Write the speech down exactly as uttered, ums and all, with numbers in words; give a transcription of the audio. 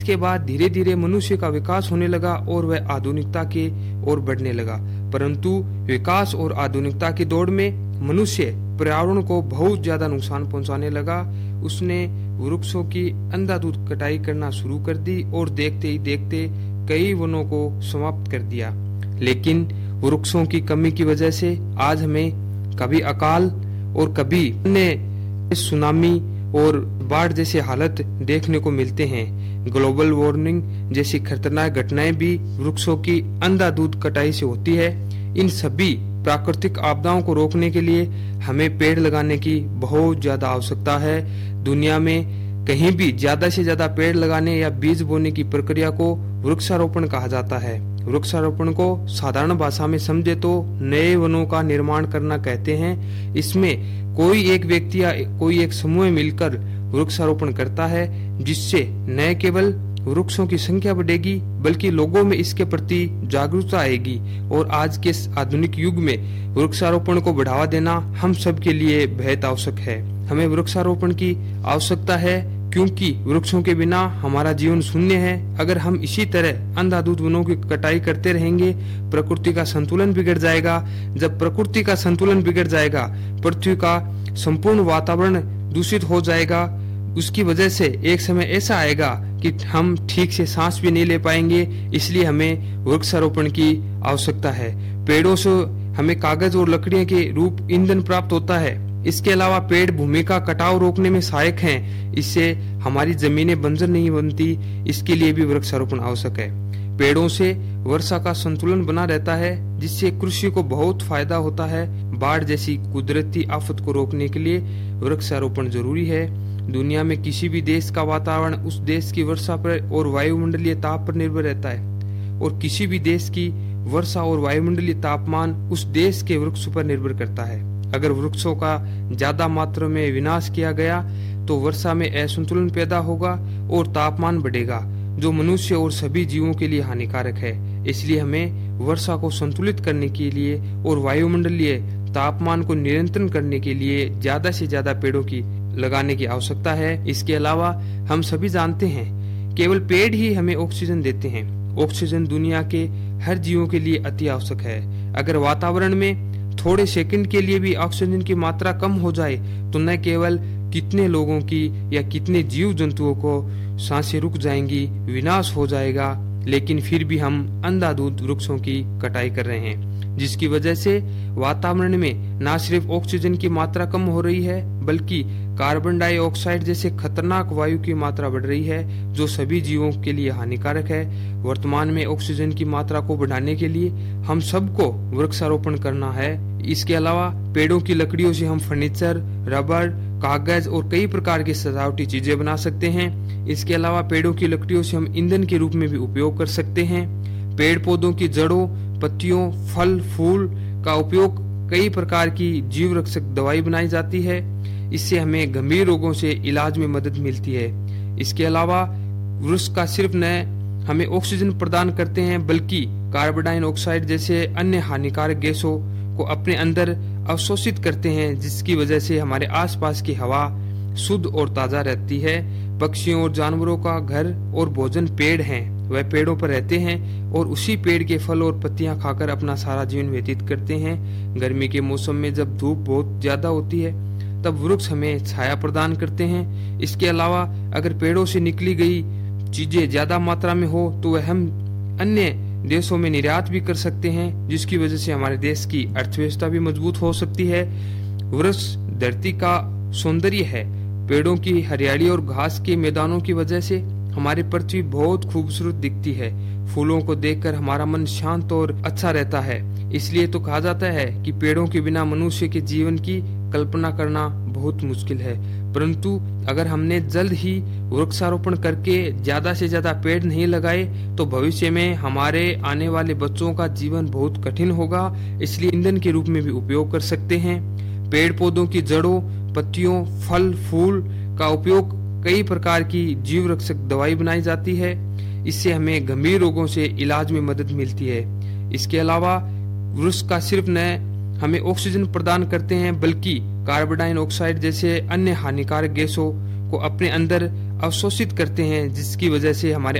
इसके बाद धीरे धीरे मनुष्य का विकास होने लगा और वह आधुनिकता के ओर बढ़ने लगा। परंतु विकास और आधुनिकता की दौड़ में मनुष्य पर्यावरण को बहुत ज्यादा नुकसान पहुंचाने लगा। उसने वृक्षों की अंधाधुंध कटाई करना शुरू कर दी और देखते ही देखते कई वनों को समाप्त कर दिया। लेकिन वृक्षों की कमी की वजह से आज हमें कभी अकाल और कभी अन्य सुनामी और बाढ़ जैसे हालत देखने को मिलते हैं। ग्लोबल वार्मिंग जैसी खतरनाक घटनाएं भी वृक्षों की अंधाधुंध कटाई से होती है। इन सभी प्राकृतिक आपदाओं को रोकने के लिए हमें पेड़ लगाने की बहुत ज्यादा आवश्यकता है। दुनिया में कहीं भी ज्यादा से ज्यादा पेड़ लगाने या बीज बोने की प्रक्रिया को वृक्षारोपण कहा जाता है। वृक्षारोपण को साधारण भाषा में समझे तो नए वनों का निर्माण करना कहते हैं। इसमें कोई एक व्यक्ति या कोई एक समूह मिलकर वृक्षारोपण करता है, जिससे न केवल वृक्षों की संख्या बढ़ेगी बल्कि लोगों में इसके प्रति जागरूकता आएगी। और आज के आधुनिक युग में वृक्षारोपण को बढ़ावा देना हम सब के लिए बेहद आवश्यक है। हमें वृक्षारोपण की आवश्यकता है क्योंकि वृक्षों के बिना हमारा जीवन शून्य है। अगर हम इसी तरह अंधाधुंध वनों की कटाई करते रहेंगे, प्रकृति का संतुलन बिगड़ जाएगा। जब प्रकृति का संतुलन बिगड़ जाएगा, पृथ्वी का संपूर्ण वातावरण दूषित हो जाएगा। उसकी वजह से एक समय ऐसा आएगा कि हम ठीक से सांस भी नहीं ले पाएंगे। इसलिए हमें वृक्षारोपण की आवश्यकता है। पेड़ों से हमें कागज और लकड़ियों के रूप ईंधन प्राप्त होता है। इसके अलावा पेड़ भूमि का कटाव रोकने में सहायक हैं। इससे हमारी जमीनें बंजर नहीं बनती। इसके लिए भी वृक्षारोपण आवश्यक है। पेड़ों से वर्षा का संतुलन बना रहता है, जिससे कृषि को बहुत फायदा होता है। बाढ़ जैसी कुदरती आफत को रोकने के लिए वृक्षारोपण जरूरी है। दुनिया में किसी भी देश का वातावरण उस देश की वर्षा पर और वायुमंडलीय ताप पर निर्भर रहता है, और किसी भी देश की वर्षा और वायुमंडलीय तापमान उस देश के वृक्ष पर निर्भर करता है। अगर वृक्षों का ज्यादा मात्रा में विनाश किया गया तो वर्षा में असंतुलन पैदा होगा और तापमान बढ़ेगा, जो मनुष्य और सभी जीवों के लिए हानिकारक है। इसलिए हमें वर्षा को संतुलित करने के लिए और वायुमंडलीय तापमान को नियंत्रण करने के लिए ज्यादा से ज्यादा पेड़ों की लगाने की आवश्यकता है। इसके अलावा हम सभी जानते हैं केवल पेड़ ही हमें ऑक्सीजन देते हैं। ऑक्सीजन दुनिया के हर जीवों के लिए अति आवश्यक है। अगर वातावरण में थोड़े सेकंड के लिए भी ऑक्सीजन की मात्रा कम हो जाए तो न केवल कितने लोगों की या कितने जीव जंतुओं को सांसें रुक जाएंगी, विनाश हो जाएगा। लेकिन फिर भी हम अंधाधुंध वृक्षों की कटाई कर रहे हैं, जिसकी वजह से वातावरण में न सिर्फ ऑक्सीजन की मात्रा कम हो रही है बल्कि कार्बन डाइऑक्साइड जैसे खतरनाक वायु की मात्रा बढ़ रही है, जो सभी जीवों के लिए हानिकारक है। वर्तमान में ऑक्सीजन की मात्रा को बढ़ाने के लिए हम सबको वृक्षारोपण करना है। इसके अलावा पेड़ों की लकड़ियों से हम फर्नीचर, रबर, कागज और कई प्रकार की सजावटी चीजें बना सकते हैं। इसके अलावा पेड़ों की लकड़ियों से हम ईंधन के रूप में भी उपयोग कर सकते हैं। पेड़ पौधों की जड़ों, पत्तियों, फल, फूल का उपयोग कई प्रकार की जीव रक्षक दवाई बनाई जाती है। इससे हमें गंभीर रोगों से इलाज में मदद मिलती है। इसके अलावा वृक्ष का सिर्फ न हमें ऑक्सीजन प्रदान करते हैं बल्कि कार्बन डाइऑक्साइड जैसे अन्य हानिकारक गैसों को अपने अंदर अवशोषित करते हैं, जिसकी वजह से हमारे आसपास की हवा शुद्ध और ताजा रहती है। पक्षियों और जानवरों का घर और भोजन पेड़ हैं। वह पेड़ों पर रहते हैं और उसी पेड़ के फल और पत्तियां खाकर अपना सारा जीवन व्यतीत करते हैं। गर्मी के मौसम में जब धूप बहुत ज्यादा होती है तब वृक्ष हमें छाया प्रदान करते हैं। इसके अलावा अगर पेड़ों से निकली गई चीजें ज्यादा मात्रा में हो तो वह हम अन्य देशों में निर्यात भी कर सकते हैं, जिसकी वजह से हमारे देश की अर्थव्यवस्था भी मजबूत हो सकती है। वृक्ष धरती का सौंदर्य है। पेड़ों की हरियाली और घास के मैदानों की वजह से हमारी पृथ्वी बहुत खूबसूरत दिखती है। फूलों को देखकर हमारा मन शांत और अच्छा रहता है। इसलिए तो कहा जाता है कि पेड़ों के बिना मनुष्य के जीवन की कल्पना करना बहुत मुश्किल है। परंतु अगर हमने जल्द ही वृक्षारोपण करके ज्यादा से ज्यादा पेड़ नहीं लगाए तो भविष्य में हमारे आने वाले बच्चों का जीवन बहुत कठिन होगा। इसलिए ईंधन के रूप में भी उपयोग कर सकते हैं। पेड़ पौधों की जड़ों, पत्तियों, फल, फूल का उपयोग कई प्रकार की जीव रक्षक दवाई बनाई जाती है। इससे हमें गंभीर रोगों से इलाज में मदद मिलती है। इसके अलावा वृक्ष का सिर्फ न हमें ऑक्सीजन प्रदान करते हैं बल्कि कार्बन डाइऑक्साइड जैसे अन्य हानिकारक गैसों को अपने अंदर अवशोषित करते हैं, जिसकी वजह से हमारे